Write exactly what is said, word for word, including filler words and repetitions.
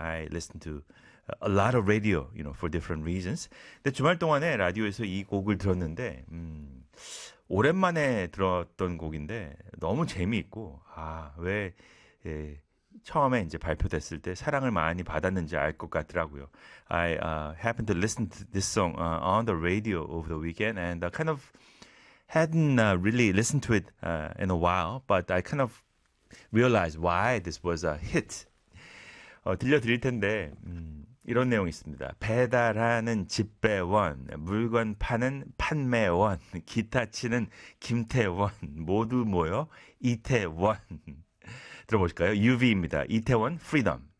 I listen to a lot of radio, you know, for different reasons. 근데 주말 동안에 라디오에서 이 곡을 들었는데, 음, 오랜만에 들었던 곡인데 너무 재미있고, 아, 왜, 예, 처음에 이제 발표됐을 때 사랑을 많이 받았는지 알 것 같더라고요. I uh, happened to listen to this song uh, on the radio over the weekend and I kind of hadn't uh, really listened to it uh, in a while, but I kind of realized why this was a hit. 어, 들려드릴 텐데 음, 이런 내용이 있습니다. 배달하는 집배원, 물건 파는 판매원, 기타 치는 김태원, 모두 모여 이태원. 들어보실까요? 유비입니다. 이태원, Freedom.